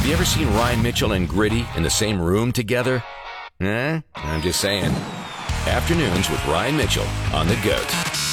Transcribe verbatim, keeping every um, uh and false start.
Have you ever seen Ryan Mitchell and Gritty in the same room together? Eh? I'm just saying. Afternoons with Ryan Mitchell on The GOAT.